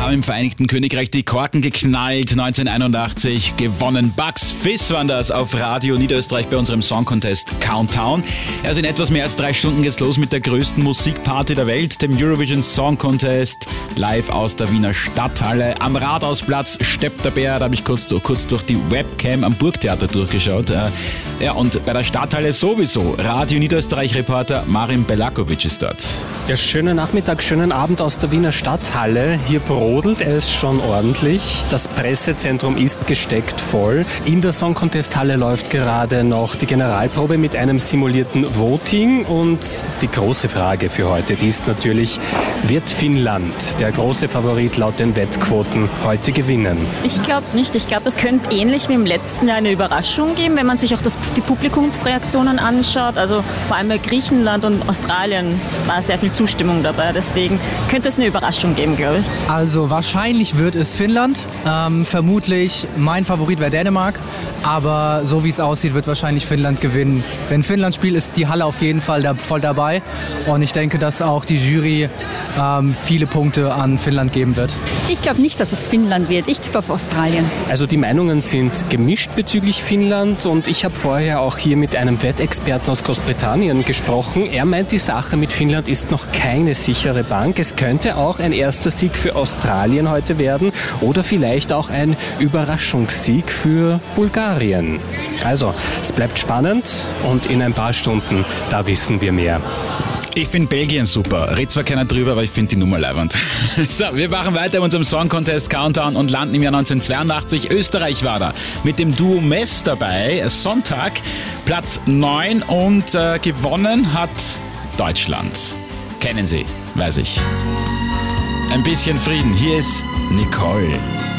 haben im Vereinigten Königreich die Korken geknallt. 1981 gewonnen. Bucks Fizz waren das auf Radio Niederösterreich bei unserem Song Contest Countdown. Also in etwas mehr als 3 Stunden geht's los mit der größten Musikparty der Welt, dem Eurovision Song Contest, live aus der Wiener Stadthalle. Am Rathausplatz steppt der Bär, da habe ich kurz durch die Webcam am Burgtheater durchgeschaut. Ja, und bei der Stadthalle sowieso. Radio Niederösterreich-Reporter Marin Belakovic ist dort. Ja, schönen Nachmittag, schönen Abend aus der Wiener Stadthalle. Hier brodelt es schon ordentlich. Das Pressezentrum ist gesteckt voll. In der Song Contest Halle läuft gerade noch die Generalprobe mit einem simulierten Voting. Und die große Frage für heute, die ist natürlich, wird Finnland, der große Favorit laut den Wettquoten, heute gewinnen? Ich glaube nicht. Ich glaube, es könnte ähnlich wie im letzten Jahr eine Überraschung geben, wenn man sich auch die Publikumsreaktionen anschaut. Also vor allem bei Griechenland und Australien war sehr viel Zustimmung dabei. Deswegen könnte es eine Überraschung geben, glaube ich. Also wahrscheinlich wird es Finnland. Vermutlich mein Favorit wäre Dänemark. Aber so wie es aussieht, wird wahrscheinlich Finnland gewinnen. Wenn Finnland spielt, ist die Halle auf jeden Fall voll dabei. Und ich denke, dass auch die Jury viele Punkte an Finnland geben wird. Ich glaube nicht, dass es Finnland wird. Ich tippe auf Australien. Also die Meinungen sind gemischt bezüglich Finnland und ich habe vorher auch hier mit einem Wettexperten aus Großbritannien gesprochen. Er meint, die Sache mit Finnland ist noch keine sichere Bank. Es könnte auch ein erster Sieg für Australien heute werden oder vielleicht auch ein Überraschungssieg für Bulgarien. Also, es bleibt spannend und in ein paar Stunden, da wissen wir mehr. Ich finde Belgien super. Redet zwar keiner drüber, aber ich finde die Nummer leiwand. So, wir machen weiter mit unserem Song Contest Countdown und landen im Jahr 1982. Österreich war da mit dem Duo Mess dabei. Sonntag, Platz 9 und gewonnen hat Deutschland. Kennen Sie, weiß ich. Ein bisschen Frieden. Hier ist Nicole.